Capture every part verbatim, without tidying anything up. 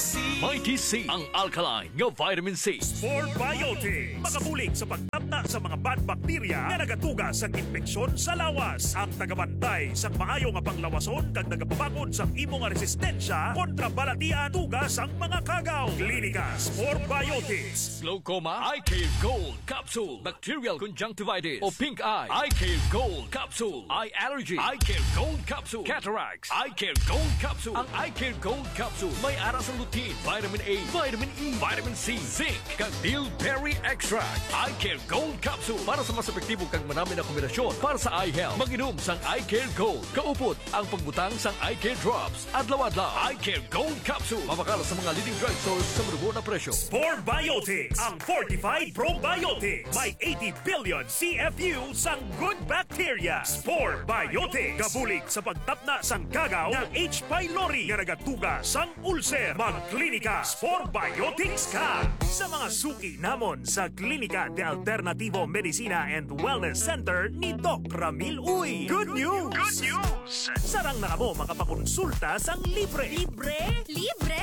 C. Mighty C, ang alkaline nga vitamin C. Spore Biotics, makabulig sa pagtabna sa mga bad bacteria nga nagatuga sa infeksyon sa lawas. Ang tagabantay sa maayo nga panglawason kag nagapabakod sa imong resistensya kontra balatian tugas ang mga kagaw. Klinika Spore Biotics. Glaucoma, Eye Care Gold Capsule. Bacterial conjunctivitis o pink eye, Eye Care Gold Capsule. Eye allergy, Eye Care Gold Capsule. Cataracts, Eye Care Gold Capsule. Ang Eye Care Gold Capsule may aras ang lutein, vitamin A, vitamin E, vitamin C, zinc, kag bilberry extract. Eye Care Gold Capsule para sa mas epektibo kag manami na kombinasyon para sa eye health. Mag-inom sang Eye Care Gold. Kaupot ang pagbutang sang Eye Care Drops. Adlaw-adlaw, Eye Care Gold Capsule. Mabakala sa mga leading drugstores sa marugo na presyo. Spore Biotics, ang fortified probiotics. May eighty billion C F U sang good bacteria. Spore Biotics. Kabulig sa pagtapna sang kagaw ng H. pylori nga nagatuga sang ulcer. Magklinika Spore Biotics ka. Sa mga suki namon sa Klinika de Alternativo Medicina and Wellness Center ni Doc Ramil Uy. Good news! Good news! Sarang na kamo makapakonsulta sang libre. Libre? Libre!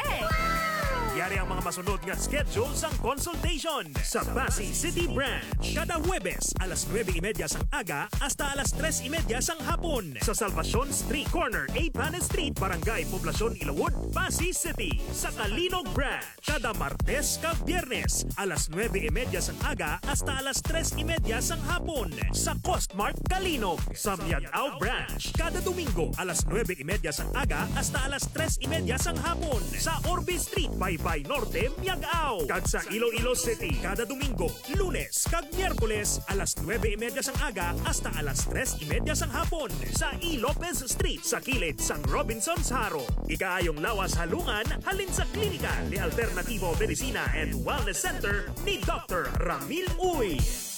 Yari ang mga masunod nga schedule sang consultation sa Pasig City Branch. Kada Huwebes, alas nueve y media sang aga hasta alas tres y media sang hapon. Sa Salvacion Street Corner, A. Panes Street, Barangay Poblacion, Ilawod, Pasig City. Sa Kalinog Branch, kada Martes kag Biyernes, alas nueve y media sang aga hasta alas tres y media sang hapon. Sa Costmart Kalinog. Sa Miagao Branch, kada Domingo, alas nueve y media sang aga hasta alas tres y media sang hapon. Sa Orbe Street, Baybay Norte, Miagao. Kag sa Iloilo City, kada Domingo, Lunes kag Miyerkules, alas nueve y media sang aga hasta alas tres y media sang hapon. Sa E. Lopez Street, sa kilid sang Robinson's Haro. Ikaayong lawas halungan, halin sa Klinika de Alternativo Medicina and Wellness Center ni Doctor Ramil Uy.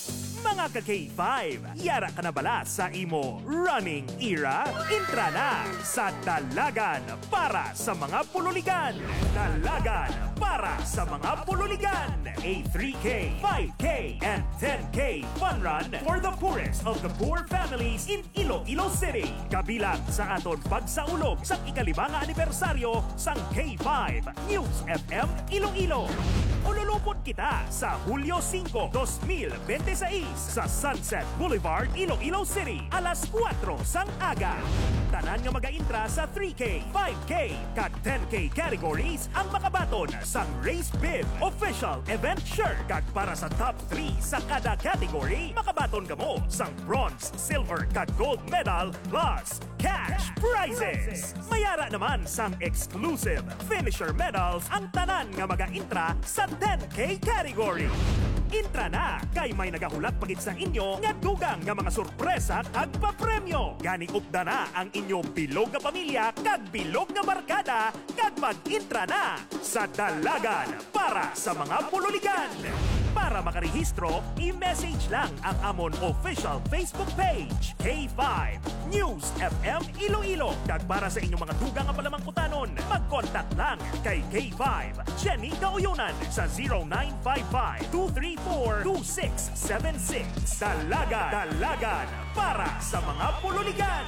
Mga ka-K five, yara ka na bala sa imo running era? Intra na sa Dalagan para sa mga pululigan. Dalagan para sa mga pululigan. A three K, five K, and ten K fun run for the poorest of the poor families in Iloilo City. Kabilang sa aton pagsaulog sa ikalimang anibersaryo sang K five News F M Iloilo. Ululupot kita sa Hulyo cinco, dos mil veintiséis sa Sunset Boulevard, Iloilo City, alas kuwatro sang aga. Tanan nga mag-intra sa three K, five K, kag ten K categories ang makabaton sang Race Bib Official Event Shirt. Kag para sa top three sa kada category, makabaton kamo sang bronze, silver, kag gold medal plus cash prizes. Mayara naman sang exclusive finisher medals ang tanan nga mag-intra sa ten K category. Intra na kay may nagahulat pagit sa inyo nga dugang nga mga sorpresa kag papremyo. Gani upda na ang inyong bilog nga pamilya kag bilog nga barkada kag mag-intra na sa Dalagan para sa mga pululigan. Para makarehistro, i-message lang ang amon official Facebook page, K five News F M Iloilo. Kag para sa inyong mga dugang nga palamangkutanon, mag-contact lang kay K five Jenny Gauyunan sa zero nine five five, two three four, two six seven six. Dalagan, Dalagan para sa mga pululigan.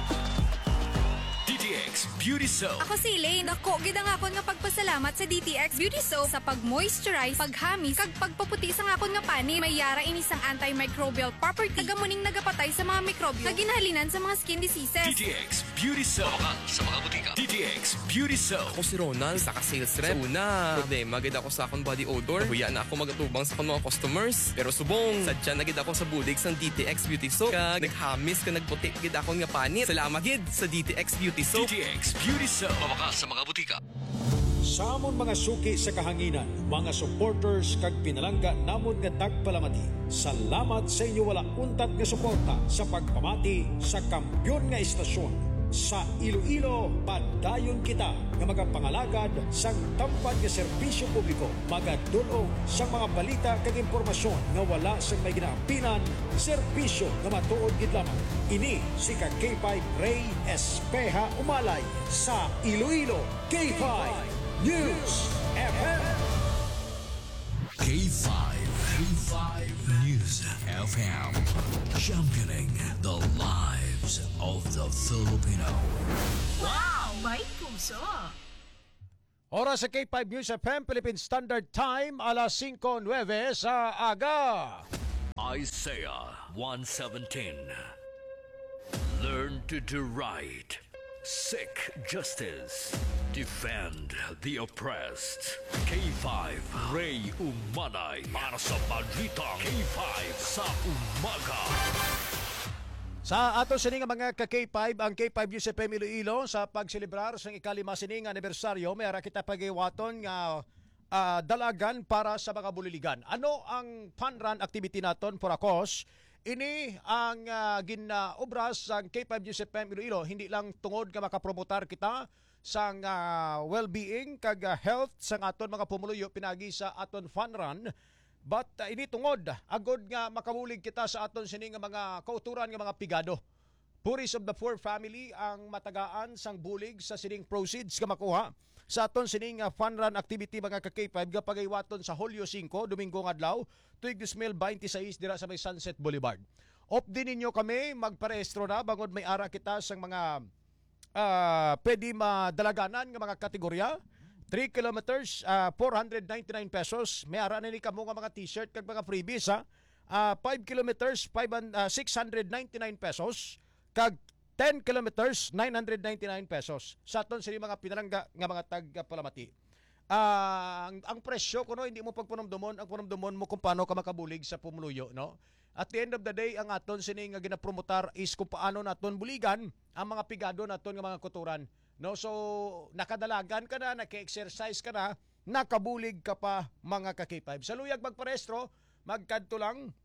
D T X Beauty Soap. Ako si Elaine. Ako, gida nga akon nga pagpasalamat sa D T X Beauty Soap sa pag-moisturize, paghamis, kag pagpaputi sa nga akon nga pani. May yara inis ang antimicrobial property. Nagamuning nagapatay sa mga mikrobyo. Naginhalinan sa mga skin diseases. D T X Beauty Soap. Mabakal sa mga butika. D T X Beauty Soap. Ako si Ronald, sa ka-sales rep. So, una, problema gid ako sa akong body odor. Huya na ako magatubang sa akong mga customers. Pero subong, sadya na gid ako sa bulig sa D T X Beauty Soap. Kag naghamis ka nagputi gid akong nga panit. Salamat gid sa D T X Beauty Soap. D T X Beauty Soap. Mabakal sa mga butika. Sa amon mga suki sa kahanginan, mga supporters kag pinalangga namon nga tagpalamati. Salamat sa inyo wala untat nga suporta sa pagpamati sa kampyon nga istasyon. Sa Iloilo, padayon kita nga magapangalagad sang tampad nga serbisyo publiko, magadulong sa mga balita kag impormasyon nga wala sang may ginaapinan, serbisyo nga matuod gid lamang. Ini si ka K five Ray Espeja Umalay sa Iloilo K five News F M. K five, K five News F M, championing the lives of the Filipino. Wow! May puso! Oras sa K five News F M, Philippine Standard Time, alas singko nuwebe sa aga. Isaiah one seventeen. Learn to do right. Seek justice. Defend the oppressed. K five Ray Umanay para sa Balitang K five sa umaga. Sa ato sining mga ka-K five, ang K five News F M Iloilo sa pagselebrar sa ikalima sining anibersaryo, may ara kita pagiwaton nga uh, dalagan para sa mga buliligan. Ano ang fun run activity naton for a cause? Ini ang uh, ginaobras sa K five News F M Iloilo, hindi lang tungod nga makapromotar kita sa uh, well-being kag uh, health sa aton mga pumuluyo pinagi sa aton fun run. But uh, ini tungod, agod nga makabulig kita sa aton sining nga mga kauturan nga mga pigado. Puris of the Poor Family ang matagaan sang bulig sa sining proceeds nga makuha sa aton sining uh, fun run activity mga ka-K five nga pagaywaton sa Hulyo singko, Domingo nga adlaw, tuig two thousand twenty-six dira sa may Sunset Boulevard. Op din ninyo kami magparehistro na bangod may ara kita sang mga uh, pwede madalaganan nga mga kategorya. three kilometers, uh, four hundred ninety-nine pesos. May ara na ni kamo nga mga t-shirt kag mga freebies ha. Uh, five kilometers, five, uh, six hundred ninety-nine pesos. Kag ten kilometers, nine hundred ninety-nine pesos. Sa aton sila mga pinalangga nga mga tag-palamati. Uh, ang, ang presyo kuno hindi mo pagpunumdumon, ang punumdumon mo kung paano ka makabulig sa pumuluyo, no? At the end of the day, ang aton sini nga ginapromotar is kung paano naton buligan ang mga pigado naton nga mga kuturan. No, so nakadalagan ka na, naka-exercise ka na, nakabulig ka pa mga ka-K five. Sa luyag magparehistro, magkadto lang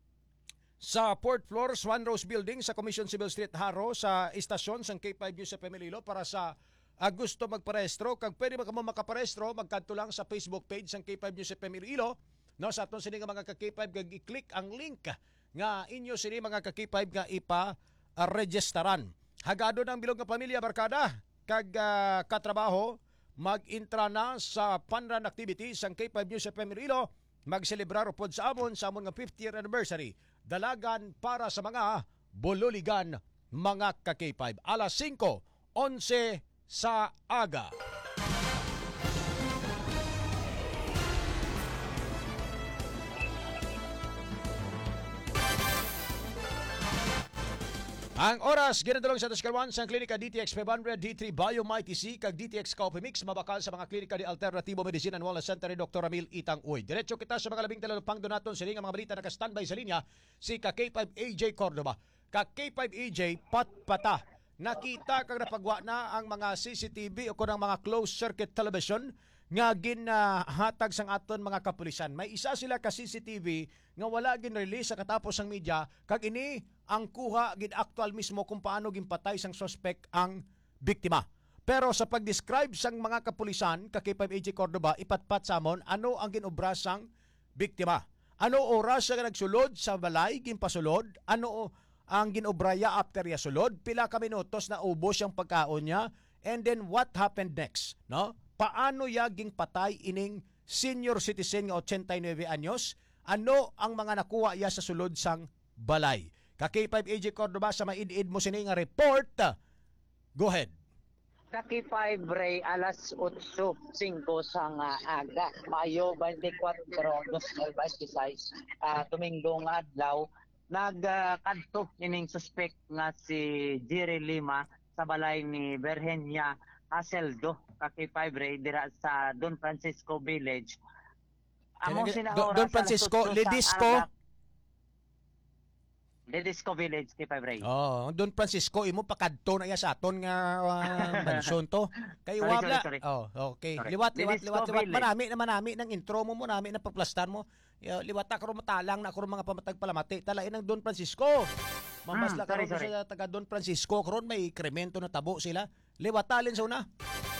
sa fourth floor, Swan Rose Building sa Commission Civil Street, Haro, sa istasyon sang K five News F M Iloilo para sa uh, gusto magparehistro. Kag pwede ba ka mo makaparehistro, magkadto lang sa Facebook page sang K five News F M Iloilo. No, sa aton sini nga mga ka-K five, kag i-click ang link nga inyo sini mga ka-K five nga ipa-registeran. Hagado ng bilog nga pamilya, barkada, kag uh, katrabaho, mag-intra na sa fun run activity sang K five News F M Iloilo, magselebrar upod sa amon sa amon nga fiftieth anniversary. Dalagan para sa mga bululigan mga ka-K five. alas singko onse sa aga. Ang oras, ginadalong sa Taskalwan sa klinika D T X five hundred, D three Biomite C, kag D T X Coffee Mix, mabakal sa mga klinika di Alternativo Medicine and Wellness Center ni Doctor Ramil Itang Uy. Diretso kita sa mga labing talalupang donaton sa mga balita na ka-standby sa linya, si ka-K five A J Cordoba. Ka-K five A J, patpata. Nakita kag napagwa na ang mga C C T V o kunang mga closed circuit television nga ginhatag sang aton mga kapulisan. May isa sila ka C C T V nga wala gin-release sa katapos ang media, kag ini ang kuha gid actual mismo kung paano ginpatay sang suspect ang biktima. Pero sa pag-describe sang mga kapulisan, ka K five A J Cordoba, ipatpat samon ano ang ginobra sang biktima. Ano oras siya nagsulod sa balay, ginpasulod, ano ang ginobraya after ya sulod, pila ka minutos na ubos yung pagkaon niya, and then what happened next, no? Paano ya ging patay ining senior citizen nga eighty-nine anyos? Ano ang mga nakuha ya sa sulod sang balay? Ka K five A J Cordoba, sa maid-id mo sini nga report. Go ahead. Ka K five Ray, alas otso singko sang uh, aga, Mayo twenty-four, twenty twenty-six, uh, Domingo nga adlaw, nagkadto uh, ining suspect nga si Jerry Lima sa balay ni Virginia Haseldo, ka K five Ray, dira sa Don Francisco Village. Among sinahora Don Francisco, Ledisco. Ledisco Village, K five Ray. Oh, Don Francisco, imo pakadto na ya sa aton nga uh, mansyon to. Kay Sorry, wala. sorry, sorry. Oh, okay. Sorry. Liwat, liwat, Ledisco liwat, liwat. Village. Manami na manami ng intro mo mo, nami ng pagplastar mo. Yo, liwat ta karon matalang na karon mga pamatag palamati. Talain ng Don Francisco. Mamasla Hmm, sorry, karon sorry. sa taga Don Francisco, karon may kremento na tabo sila. Liwatalin sa una.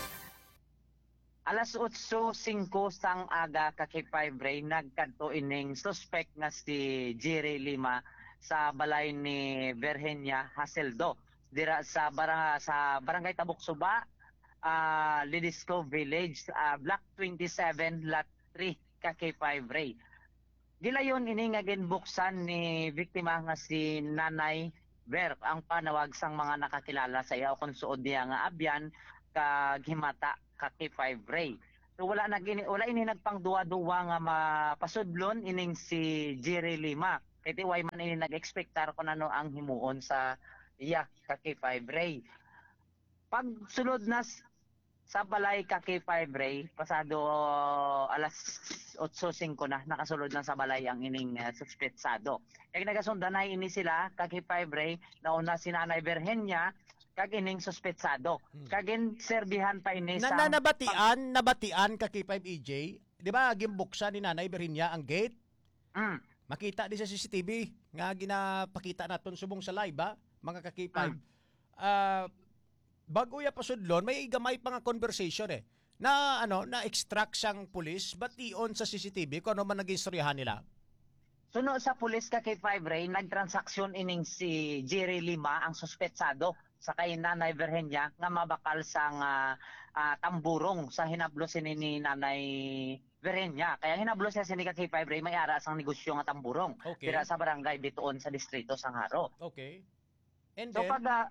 Alas otso singko sang aga, ka K five Ray, nagkadto ining suspect nga si Jerry Lima sa balay ni Virginia Haseldo, dira sa barang sa barangay Tabuk Suba, uh, Ledisco Village, uh, Block twenty-seven, Lot three, ka K five Ray. Gilayon ini nga ginbuksan ni biktima nga si Nanay Ver, ang panawag sang mga nakakilala sa iya kung suod niya nga abyan kag himata, ka K five Ray. So wala na gini, wala ini nagpangduwa-duwa nga mapasudlon ining si Jerry Lima. Kay tiway man ini nag-expectar kung ano ang himuon sa iya ka K five Ray. Pag sulod na s- sa balay ka K five Ray, pasado alas eight oh five na nakasulod na sa balay ang ining uh, suspetsado. Kaya nagasundan na ini sila ka K five Ray, nauna si Nanay Virgenia kag ining suspetsado. Kagin serbihan pa ini Na, sa na nabatian, nabatian ka K five E J. Di ba, gimbuksan ni Nanay Virginia ang gate? Mm. Makita di sa C C T V nga ginapakita naton subong sa live ba mga ka K five. Ah, bago ya pasudlon may gamay pa nga conversation eh. Na ano, na extract sang pulis bation sa C C T V kung ano man naging istoryahan nila. Suno sa pulis ka K five Ray, nagtransaksyon ining si Jerry Lima ang suspetsado sa kay Nanay Virgenia nga mabakal sang ah, ah, tamburong sa hinablos ni ni Nanay Virgenia. Kaya hinablos siya sini ka K five Ray may ara sang negosyo nga tamburong. Okay. Dira sa barangay Bituon sa distrito sang Haro. Okay. And So then, pag ah,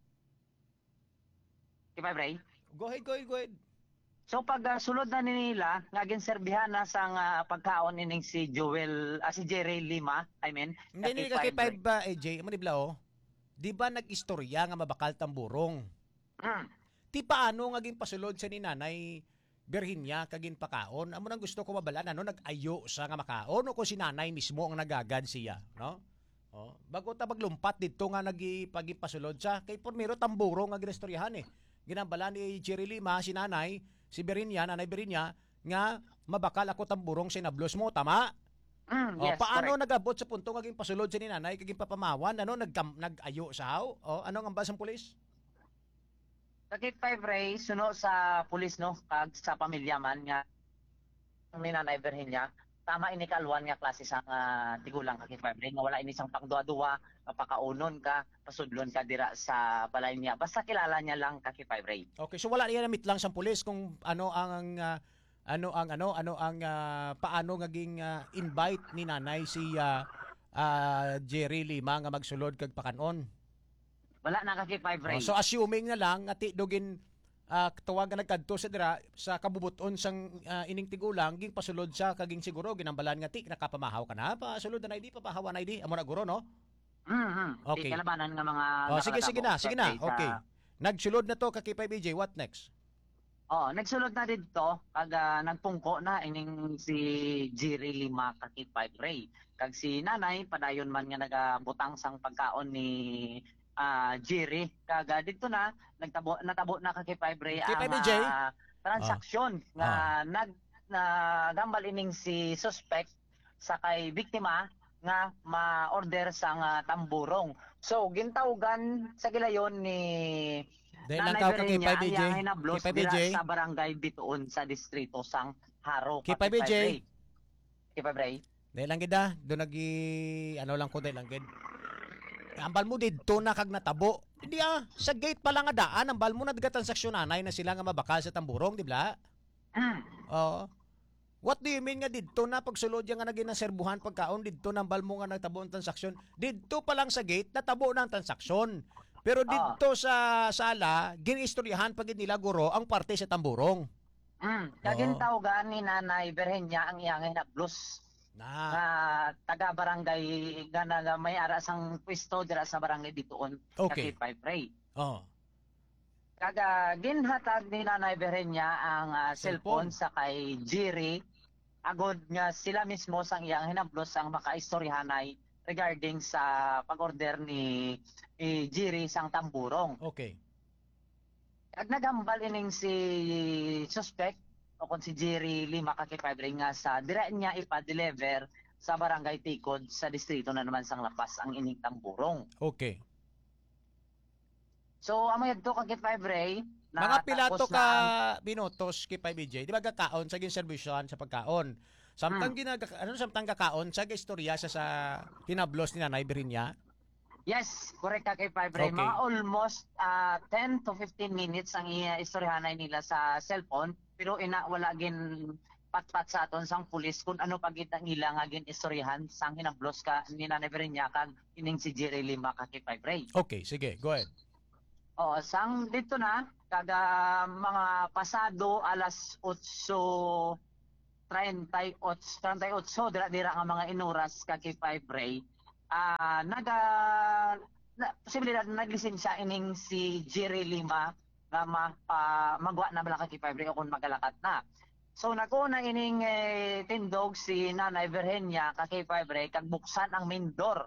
K five Ray, go ahead, go ahead, go ahead. so pag ah, sulod na ni nila, nga ginserbihan na sang ah, pagkaon ining si Joel, ah, si Jerry Lima, I mean, Hindi ka ni ka K K five five ba, A J, mo nibla oh. Di ba nag-istorya nga mabakal tamburong? Mm. Ti paano nga gin pasulod sa ni Nanay Virginia kagin pakaon? Amo nang gusto ko mabalaan ano nag-ayo sa nga makaon o kung si Nanay mismo ang nagagad siya, no? Oh, bago ta maglumpat dito nga nagi pagipasulod sa kay pormero tamburong nga ginistoryahan eh. Ginambala ni Jerry Lima si Nanay, si Virginia, Nanay Virginia nga mabakal ako tamburong sa nablos mo, tama? Mm, O, yes, paano correct. nagabot sa punto nga pasulod sa ni Nanay kaging papamawan ano nag nag-ayo sa haw? O ano ang ambas ang pulis? Sa K five Ray, suno sa pulis no, kag sa pamilya man nga ni Nanay Virginia, tama ini kalwan nga klase sang ah, tigulang ka K five Ray, nga wala ini sang pangduwa-duwa, mapakaunon ka, pasudlon ka dira sa balay niya. Basta kilala niya lang ka K five Ray. Okay, so wala niya namit lang sa pulis kung ano ang ah, ano ang ano ano ang ah, paano naging ah, invite ni Nanay si ah, ah, Jerry Lima nga magsulod kag pakanon. Wala na ka K five Ray. Oh, so assuming na lang nga ti dugin uh, tuwag nga nagkadto sa dira sa kabubuton sang ah, ining tigulang ging pasulod sa kaging siguro ginambalan nga ti nakapamahaw ka na pasulod na idi papahawan na idi amo na guro no. Mhm. Okay. Okay. Kalabanan nga mga Oh, sige sige na, nakalatabo. sige na. sa- Okay. Nagsulod na to ka K five E J, what next? Oh, nagsulod na dito kag ah, nagpungko na ining si Jerry Lima ka K five Ray. Kag si Nanay padayon man nga nagabutang sang pagkaon ni ah, Jerry. Kag ah, dito na nagtabo natabo na ka K five Ray K five ang J? ah, transaksyon nga nag nagambal ining si suspect sa kay biktima nga ma-order sang ah, tamburong. So gintawgan sa gilayon ni Dahil lang Nanay tao ka K Virginia five E J. ang hinablos K five E J. dira sa barangay Bituon sa distrito sang Haro. K five E J. K five Ray. Dahil lang gid ah, do nagi ano lang ko dahil lang gid. Ambal mo didto na kag natabo. Hindi ah, sa gate pa lang nga daan, ambal mo naggatransaksyon nanay na sila nga mabakal sa tamburong, di ba? Mm. Oo. What do you mean nga didto na pagsulod yang nga naging naserbuhan pagkaon didto nang ambal mo nga nagtabo ang transaksyon. Didto pa lang sa gate natabo na ang transaksyon. Pero didto sa sala, ginistoryahan pag nila guro ang parte sa tamburong. Mm. Kagintawgan ni Nanay Virginia ang iyang hinablos Na. nga taga barangay nga na may ara sang pwesto dira sa barangay Bituon Okay. K five Ray. Oh. Kaga ginhatag ni Nanay Virginia ang ah, Cellphone. cellphone sa kay Jerry agod nga sila mismo sang iyang hinablos ang makaistoryahanay regarding sa pag-order ni, ni Jerry sang tamburong. Okay. Ag nagambal ining si suspect o kung si Jerry Lima ka K five Ray nga sa dira niya ipa-deliver sa barangay Tikod sa distrito na naman sang Lapas ang ining tamburong. Okay. So amo yadto ka K five Ray na Mga pilato tapos ka na ang- binotos kay five E J, di ba gakaon sa ginservisyon sa pagkaon. Samtang ginaga ano samtang kakaon sa istorya sa sa hinablos ni Nanay Virginia. Yes, correct ka kay five Ray. Okay. Mga almost ah, ten to fifteen minutes ang istoryahanay nila sa cellphone pero ina wala gin patpat sa aton sang pulis kung ano pagit ang ila nga gin istoryahan sang hinablos ka ni Nanay Virginia kag ining si Jerry Lima ka kay five Ray. Okay, sige, go ahead. Oo, sang dito na kada mga pasado alas otso treinta y ocho treinta y ocho dira dira nga mga inuras ka kay five Ray. Ah, naga na, posibilidad naglisensya ining si Jerry Lima nga mapa, magwa na bala ka kay five Ray o kung magalakat na. So naguna ining eh, tindog si Nanay Virginia ka kay five Ray kag buksan ang main door.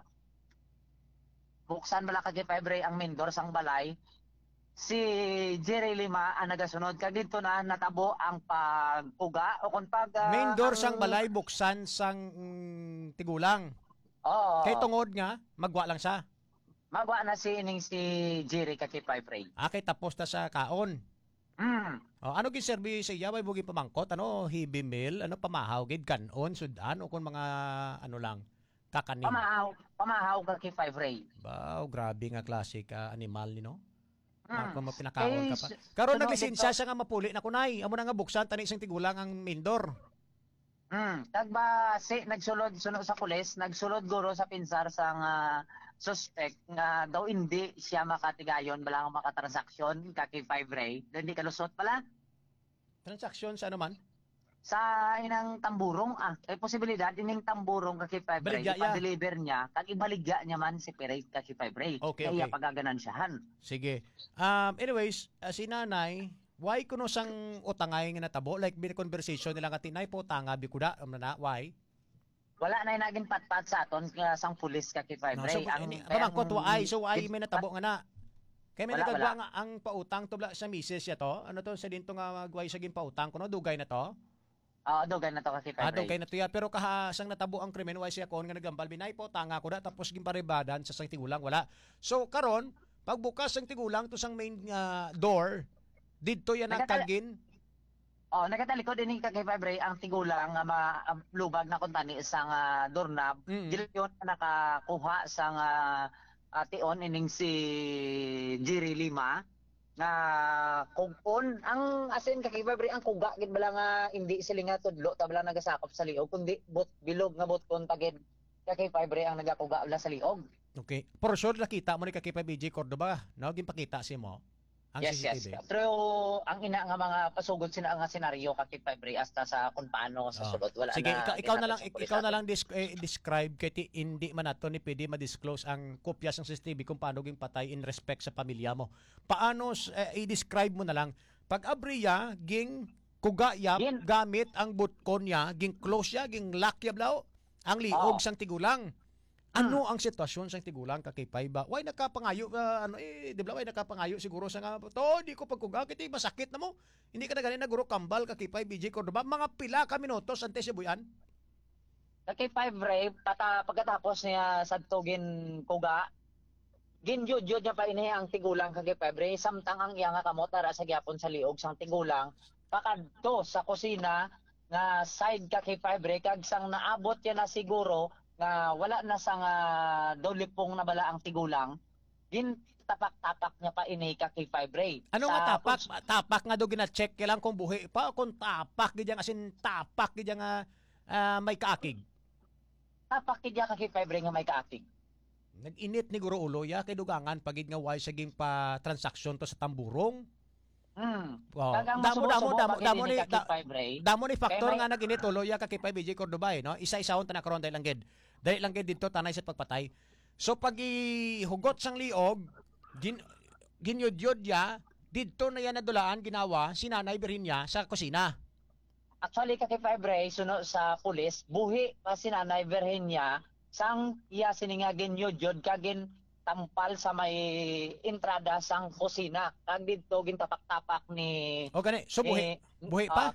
Buksan bala ka kay five Ray ang main door sang balay. Si Jerry Lima ang nagasunod kag dito na natabo ang pagpuga o kung pag ah, Main door ang- sang balay buksan sang mm, tigulang. Oo. Kay tungod nga magwa lang siya. Magwa na si ining si Jerry ka kay five Ray. Ah, kay tapos na sa kaon. Mm. Oh, ano gid serbi sa iya may bugi pamangkot, ano heavy meal, ano pamahaw gid kanon sudan o kun mga ano lang kakanin. Pamahaw, pamahaw ka kay five Ray. Wow, grabe nga klase ka animal ni no. Mm. Ako mo pinakaon ka pa. Eh, Karon sunod naglisensya dito- siya nga mapuli na kunay. Amo na nga buksan tani isang tigulang ang main door. Mm, tagba si nagsulod sunod sa pulis, nagsulod guro sa pinsar sa nga suspect nga daw hindi siya makatigayon bala nga makatransaksyon ka kay five Ray. Daw hindi kalusot pala Transaction sa ano man? sa inang tamburong ah kay posibilidad ining tamburong ka kay five Ray Baligya ya. ipa-deliver niya kag ibaligya niya man si Perez ka kay five Ray. Okay, Kaya okay. pagaganansyahan. Sige. Um anyways, uh, si nanay, why kuno sang utangay nga natabo like bin conversation nila nga tinay po tanga bikuda am na why? Wala na yung naging patpat sa aton kaya sang pulis ka kay five No, Ray. so, ang ini, kaya pamangkot ang- why so why may natabo nga na. Kaya may Wala, nagagawa wala. nga ang pautang tubla sa misis ya to. Ano to sa dinto nga magway sa gin pautang kuno dugay na to. Oo, dogan na to ka kay five Ah, Ray. dugay na to ya pero kahasang natabo ang krimen why siya kon nga nagambal binay po tanga ko da tapos gin parebadan sa sang tigulang wala. So karon pagbukas ang tigulang to sang main ah, door didto yan ang Nagkatala- kagin. Oh, nagatalikod din kay five Ray ang tigulang nga malubag na kuntani sa nga doorknob. Mm. Dili yun nakakuha sa nga ation ining si Jerry Lima nga kung ang asin ka kay five Ray ang kuga gid bala nga hindi sila nga tudlo ta bala nagasakop sa liog kundi bot bilog nga bot kon tagid ka kay five Ray ang nagakuga bala sa liog. Okay. For sure nakita mo ni kay B J Cordoba, no? Ginpakita si mo ang Yes, C C T V. yes. Pero ang ina nga mga pasugod sina nga senaryo ka kay five Ray hasta sa kung paano sa Oh. sulod wala Sige, na. ikaw, ikaw na ginatod lang sa pulis ikaw na natin. lang dis- eh, describe kay ti- hindi man nato ni pwede ma-disclose ang kopya sa C C T V kung paano ging patay in respect sa pamilya mo. Paano s- eh, i-describe mo na lang pag abriya ging kugayap Gin- gamit ang butkon niya, ging close ya, ging lock ya blaw ang liog Oo. sang tigulang. Ano ang sitwasyon sang tigulang ka kay Pay ba? Why nakapangayo ah, ano eh di ba why nakapangayo siguro sa nga to di ko pagkuga kiti masakit na mo. Hindi ka na ganin na guro kambal ka kay Pay B J Cordoba mga pila ka minutos ante si Buyan. Ka kay five Ray pata pagkatapos niya sadto gin kuga ginjudjud niya pa ini ang tigulang kay five Ray samtang ang iya nga kamot ara sa gyapon sa liog sang tigulang pakadto sa kusina nga side ka kay five Ray kag sang naabot ya na siguro nga wala na sa nga dolipong na bala ang tigulang gin tapak-tapak niya pa ini ka kay five Ray. Ano Sa nga tapak? kung- Tapak nga do gina-check lang kung buhi pa kung tapak gid yang asin tapak gid yang ah, ah, may kaakig. Tapak kid ya ka kay five Ray nga may kaakig. Nag-init ni guro ulo ya kay dugangan pagid nga why saging pa transaksyon to sa tamburong. Hmm. Wow. Kag ang Damo damo masubo-subo damo pa damo kay ni ka kay da- five Ray. damo ni factor Kay may- nga naginit ulo ya ka kay B J Cordoba eh, no. Isa-isahon ta na karon dahil lang gid. Dahil lang gid dito tanay sa pagpatay. So pag ihugot sang liog gin ginyod-yod ya didto na yan nadulaan ginawa si Nanay Virginia sa kusina. Actually, kay five Ray, suno sa pulis, buhi pa si Nanay Virginia sang iya sininga ginyod kagin tampal sa may entrada sang kusina. Kag dito gintapak-tapak ni O gani, so buhi. ni- Buhi pa?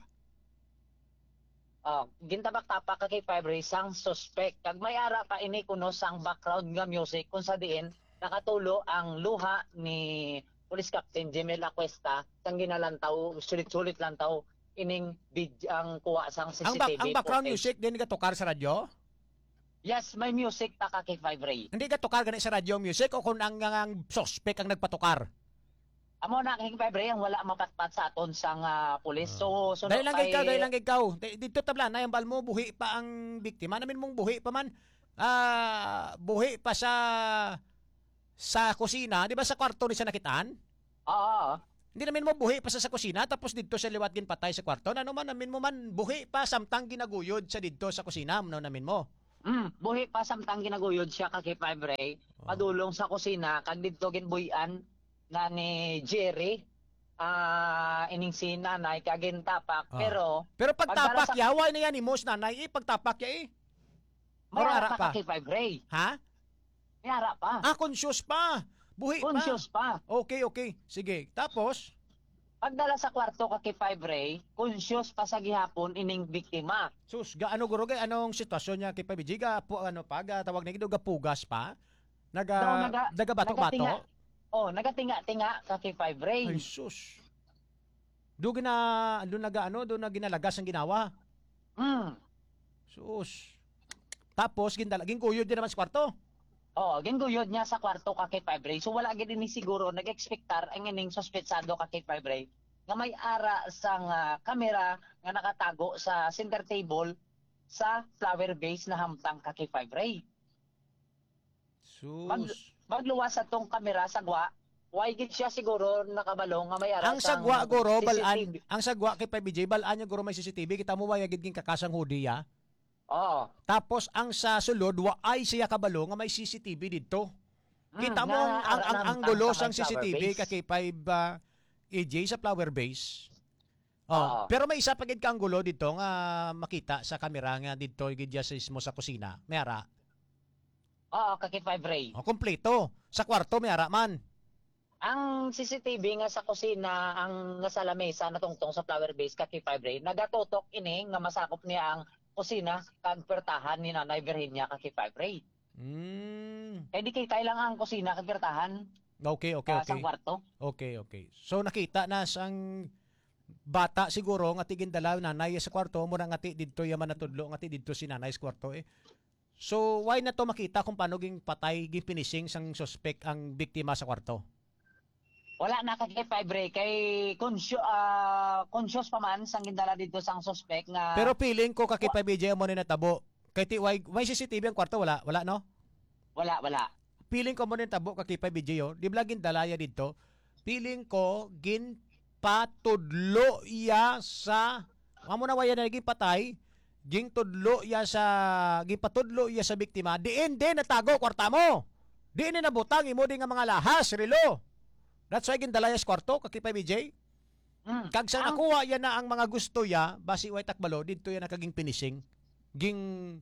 Ah, ah, gintapak-tapak ka kay five Ray sang suspect. Kag may ara pa ini kuno sang background nga music kung sa diin nakatulo ang luha ni Police Captain Jemel Acuesta sang ginalantaw sulit-sulit lantaw ining vid ang kuha sang C C T V Ang, back, ang background footage. music din ka tukar sa radyo? Yes, may music ta ka kay five Ray. Hindi ka tukar gani sa radyo music o kung ang, ang, ang suspect ang nagpatukar? Amo na kay five Ray ang wala mapatpat sa aton sang uh, pulis. So so Dahil lang ikaw, dahil lang ikaw. Di- Dito tabla na yung bal mo buhi pa ang biktima. Namin mong buhi pa man. Ah, buhi pa sa sa kusina, di ba sa kwarto ni siya nakitaan? Oo. Hindi namin mo buhi pa sa, sa kusina tapos dito sa liwat gin patay sa kwarto. Ano man namin mo man buhi pa samtang ginaguyod sa dito sa kusina no namin mo. Mm, buhi pa samtang ginaguyod siya ka K five Ray. Padulong sa kusina kag didto ginbuyan na ni Jerry. Ah, ining si nanay kagin tapak Ah. pero Pero pagdala pagtapak sa- ya, why na yan ni Mos nanay eh, pagtapak ya eh. may Or ara ara pa pa. ka K five Ray. Ha? May ara pa. Ah, conscious pa. Buhi Conscious pa. pa. Okay, okay. Sige. Tapos, Pagdala sa kwarto ka K five Ray, conscious pa sa gihapon ining biktima. sus, gaano guro gay anong sitwasyon niya kay Pabijiga po ano pa ga tawag na gido pugas pa? Naga Daw, naga- naga bato-bato. nagatinga. Oh, nagatinga-tinga ka K five Ray. Ay sus. Do gina do naga ano, do na ginalagas ang ginawa. Mm. Sus. Tapos gindala gingkuyod din naman sa kwarto. Oh, ginguyod niya sa kwarto ka K five Ray. So wala gid ni siguro nag-expectar ang ining suspetsado ka K five Ray nga may ara sang ah, kamera nga nakatago sa center table sa flower vase na hamtang ka K five Ray. Mag, Sus. magluwas sa tong kamera sagwa, why gid siya siguro nakabalo nga may ara Ang sang sagwa guro C C T V. balaan, ang sagwa kay P B J balaan niya guro may C C T V kita mo waya gid ging kakasang hoodie ya. Oo. Tapos ang sa sulod wa ay siya kabalo nga may C C T V didto. Kita Mm, mo ang na- ang, ang, aram ang tang gulo sa sang may C C T V flower ka kay five uh, A J sa flower base. Oh, Oo. pero may isa pa gid ka ang gulo dito nga makita sa kamera nga didto gid ya sa ismo sa kusina. May ara. Oo, ka K five Ray. Oh, kompleto. Sa kwarto may ara man. Ang C C T V nga sa kusina, ang nga sa lamesa na tungtong sa flower base ka K five Ray, nagatutok ini nga masakop niya ang kusina kag pertahan ni Nanay Virginia ka K five Ray. Mm. Kaya di kay kailang ang kusina kag pertahan Okay, okay, ah, okay. sa kwarto. Okay, okay. So nakita na sang bata siguro nga tigin dalaw nanay sa kwarto mo nga ti didto yaman natudlo nga ti didto si nanay sa kwarto eh. So why na to makita kung paano ging patay ging finishing sang suspect ang biktima sa kwarto? Wala na ka K five Ray kay conscious ah, conscious pa man sang gindala dito sang suspect nga Pero feeling ko kaki pa B J mo ni natabo. Kay ti why may C C T V ang kwarto wala, wala no? wala wala. Feeling ko mo ni tabo kaki pa B J yo. Di ba gin dalaya dito? Feeling ko gin patudlo iya sa amo na waya na naging patay ging tudlo iya sa ging patudlo iya sa biktima diin din natago kwarta mo diin din nabutang imo din nga mga lahas relo that's why gin dalaya sa kwarto kaki pa B J Mm. kag sa Ang- nakuha ya na ang mga gusto ya basi way takbalo didto ya nakaging finishing ging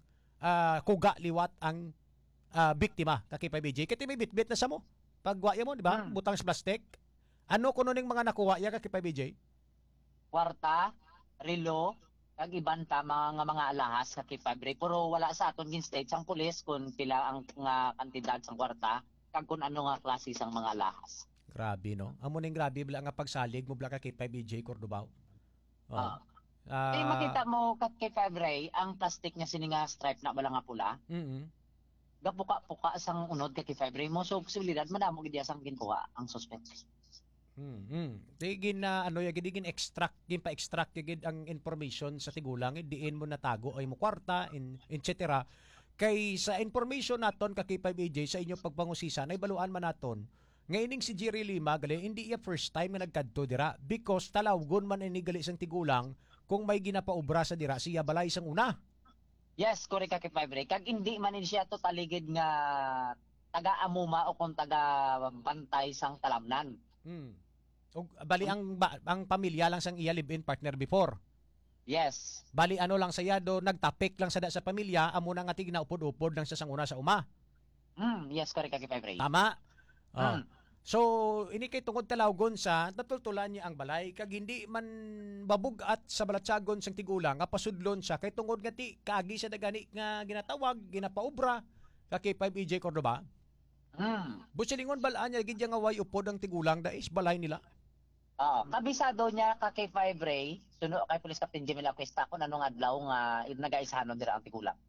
ah, kuga liwat ang ah, biktima kaki pa B J kiti may bitbit na sa mo pagwa ya mo di ba Mm. butang sa plastic ano kuno ning mga nakuha ya kaki pa B J Kwarta, relo, kag iban ta mga nga mga alahas sa K five Ray. Pero wala sa aton gin state sang pulis kung pila ang nga kantidad sang kwarta kag kung ano nga klase sang mga alahas. grabe no amo ning grabe bala nga pagsalig mo bala kaki pa B J Cordobao oh. Ah. Ah, Eh makita mo kat K five Ray ang plastic niya sini nga stripe na wala nga pula. mm Gapuka-puka sang unod kay K five Ray mo so posibilidad madamo gid iya sang ginkuha ang suspect. Mm, mm. Di gin na ano ya gid gin extract gin pa extract gid ang information sa tigulang eh, diin mo natago ay mo kwarta in et cetera. Kay sa information naton ka K five A J sa inyong pagpangusisan ay baluan man naton. Ngayning si Jerry Lima gali hindi iya first time nga nagkadto dira because talawgon man ini gali sang tigulang kung may ginapaubra sa dira siya balay sang una. Yes, correct ka K five Ray. Kag hindi man ni siya to taligid nga taga-amuma o kung taga-bantay sang talamnan. Mm. Og bali ang ba, ang pamilya lang sang iya live-in partner before. Yes. Bali ano lang saya do nagtapik lang sa da sa pamilya amo na nga tigna upod-upod lang sa sang una sa uma. Mm, yes, correct ka K five Ray. Tama. Oh. Mm. So ini kay tungod talawgon sa natultulan niya ang balay kag hindi man babugat sa balatsagon sang tigulang nga pasudlon siya kay tungod nga ti kaagi sa dagani nga ginatawag ginapaubra ka K five E J Cordoba. Mm. Busilingon balaan niya gid nga way upod ang tigulang da is balay nila. Oo, kabisado niya ka K five Ray, suno kay Police Captain Jimmy Lacuesta kung anong adlaw nga nagaisahanon dira ang tigulang.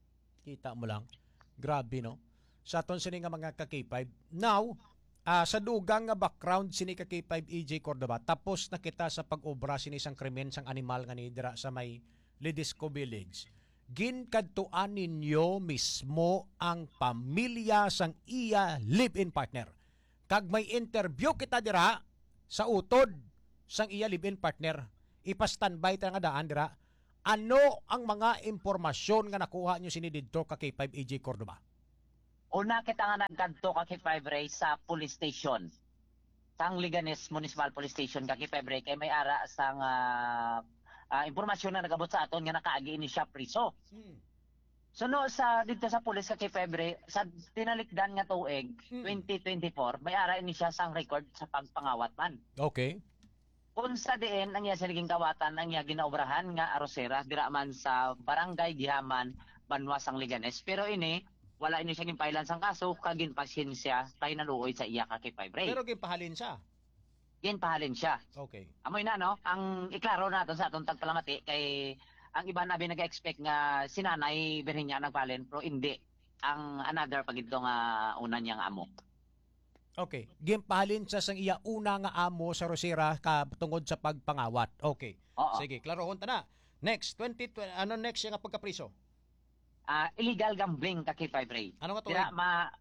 Kita mo lang. Grabe no. Sa aton sini nga mga ka K five. Now, ah, sa dugang nga background sini ka K five E J Cordoba tapos na kita sa pag-obra sini sang krimen sang animal nga ni dira sa may Ledesco Village. Ginkadtuan ninyo mismo ang pamilya sang iya live-in partner. Kag may interview kita dira sa utod sang iya live-in partner. Ipa-standby ta nga daan dira. Ano ang mga impormasyon nga nakuha nyo sini didto ka K five A J Cordoba? Una kita nga nagkadto ka K five Ray sa police station. Sang Liganes Municipal Police Station ka K five Ray kay may ara sang uh, uh, impormasyon na nagabot sa aton nga nakaagi ni siya priso. Hmm. So no, sa dito sa police ka K five Ray sa tinalikdan nga tuig Hmm. twenty twenty-four may ara ini siya sang record sa pagpangawat man. Okay. Kung sa diin ang iya sa naging kawatan ang iya ginaobrahan nga arosera dira man sa barangay Gihaman, Banwas ang Liganes. Pero ini wala ini siya ginpailan sang kaso kagin pasyensya kay naluoy sa iya ka K five Ray. Pero gipahalin siya. Ginpahalin siya. Okay. Amoy na no, ang iklaro naton sa atong tagpalamati kay ang iba nabi nag-expect nga si Nanay Virginia nagpalin pero hindi. Ang another pagito nga una niyang amo. Okay. Gimpahalin siya sang iya una nga amo sa Rosera ka tungod sa pagpangawat. Okay. Oo. Sige, klarohon ta na. Next, twenty, twenty ano next yung pagkapriso? Ah, illegal gambling ka K five Ray. Ano nga to? Dira ma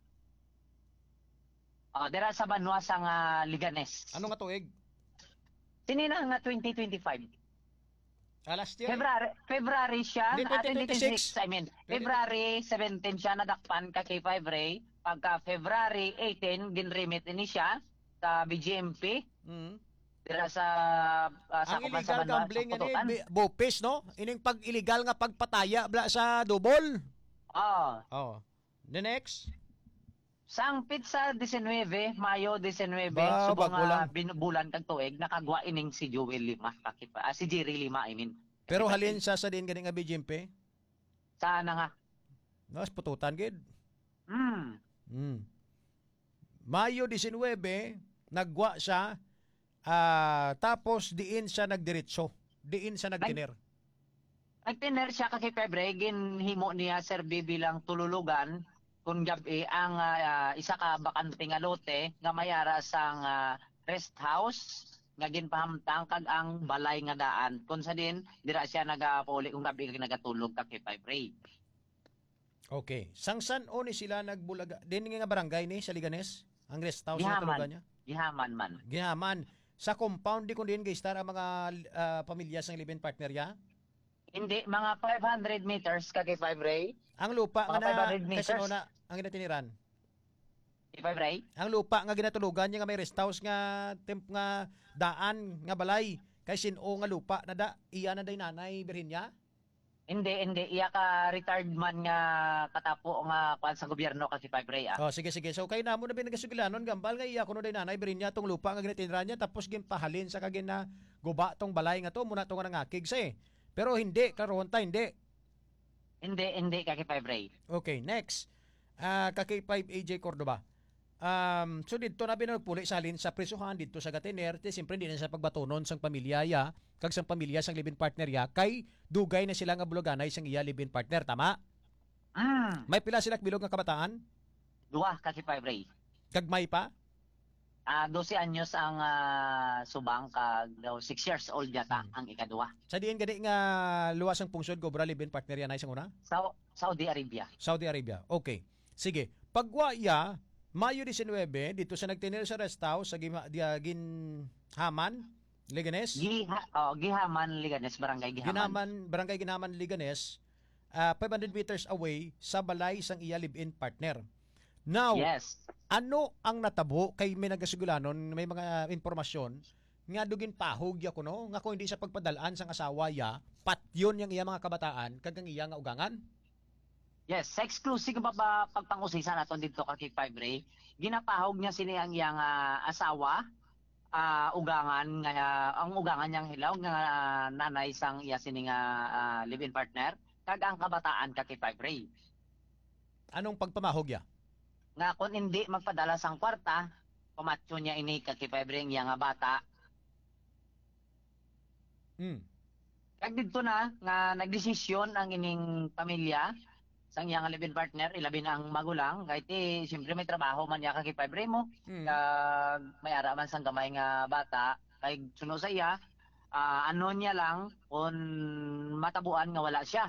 Oh, dira sa Banwas ang ah, Liganes. Ano nga tuig? Sinina nga twenty twenty-five. Ah, last year? February February siya, Hindi, ah, twenty twenty-six. I mean, February seventeen siya nadakpan ka K five Ray. Pagka February eighteen ginremit ini siya sa B G M P. Mm. Dira sa uh, sa Ang Kuban, sa illegal Banwas, gambling sa ani Putukan. bi- bopis no? Ining pag illegal nga pagpataya bla sa double. Oh, Oh. The next. sang pizza nineteen, Mayo nineteen, Ba, subong bago lang. nga binubulan kag tuig nakagwa ining si Joel Lima, kakipa, ah, si Jerry Lima, I mean. Pero halin siya sa din ganing nga B G M P. Sana nga. Nas pututan gid. Hmm. Mm. Mayo nineteen, nagwa siya, ah, tapos diin siya nagdiretso. Diin siya nagtiner. Nagtiner siya kay Febre, ginhimo niya Sir B bilang tululugan kung gabi ang ah, isa ka bakante nga lote nga mayara sang ah, rest house nga ginpahamtang kag ang balay nga daan. Kung sa din dira siya nagapuli kung gabi kag nagatulog ka kay Febre. Okay. Sangsan o ni sila nagbulaga. Din nga barangay ni sa Liganes? Ang rest house na Gihaman. tulugan niya? Gihaman man. Gihaman. Sa compound di kundi guys ang mga ah, pamilya sang live-in partner ya. Hindi, mga five hundred meters ka kay Febre. Ang lupa nga Mga na five hundred meters. kasi una ang ginatiniran. Kay Febre? Ang lupa nga ginatulugan niya nga may rest house nga temp nga daan nga balay kay sino nga lupa na da iya na day nanay Virginia. Hindi, hindi. Iya ka retired man nga katapo nga kwan sa gobyerno kasi Febre ah. Oh, sige sige. So kay namo na binagasugilanon gambal nga iya kuno day nanay Virginia tong lupa nga ginatiniran niya tapos gimpahalin sa kagin na guba tong balay nga to muna to nga nangakig sa eh. Pero hindi karon ta hindi. Hindi, hindi ka kay Febre. Okay, next. Ah, ka K five A J Cordoba. Um, so dito na binagpuli sa halin sa presuhan dito sa Gatiner, ti siyempre hindi na sa pagbatonon sang pamilya ya, kag sang pamilya sang live-in partner ya, kay dugay na sila nga buluganay sang iya live-in partner, tama? Mm. May pila sila bilog nga kabataan? Duwa ka kay Febre. Kag may pa? Ah, twelve anyos ang ah, subang kag daw six years old yata ang ikaduwa. Sa diin gani nga luwas ang pungsod gobra live-in partner ya na isang una? Sa Saudi Arabia. Saudi Arabia. Okay. Sige. Pagwa ya, Mayo nineteen, dito sa nagtinil sa rest house sa Gima, dia, Ginhaman, Liganes. Giha, oh, Gihaman, Liganes, Barangay Gihaman. Ginaman, Barangay Ginaman, Liganes, uh, five hundred meters away sa balay sang iya live-in partner. Now, Yes. ano ang natabo kay may nagasugulanon, may mga informasyon nga dugin pahog ya kuno nga kung hindi sa pagpadalaan sang asawa ya, patyon yang iya mga kabataan kag ang iya nga ugangan. Yes, sa exclusive ba ba pagpangusisan naton dito ka kay Febre, ginapahog niya sini ang iyang ah, asawa, ah, ugangan nga ah, ang ugangan niyang hilaw nga ah, nanay sang iya sini nga ah, live-in partner kag ang kabataan ka kay Febre. Anong pagpamahog ya? Nga kung hindi magpadala sang kwarta, pamatyo niya ini ka kay Febre ang iya nga bata. Hmm. Kag dito na nga nagdesisyon ang ining pamilya sang iyang live-in partner, ilabi na ang magulang kahit eh, siyempre may trabaho man niya kay Febre mo. Hmm. Kag may ara man sang gamay nga bata kay suno sa iya ah, ano niya lang kung matabuan nga wala siya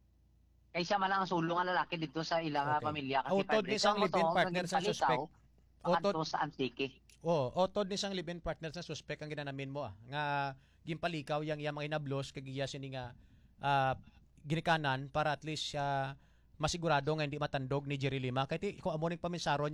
kay siya man lang ang sulong nga lalaki dito sa ilang nga Okay. pamilya kasi Autod ni sang live-in partner sa suspect. pakanto sa Antique. Oh, otod ni sang live-in partner sa suspect ang ginanamin mo ah. Nga gimpalikaw yang yang mga inablos kag iya sini nga ah, ginikanan para at least siya masigurado nga hindi matandog ni Jerry Lima. Kaya ti, kung amo ning paminsaron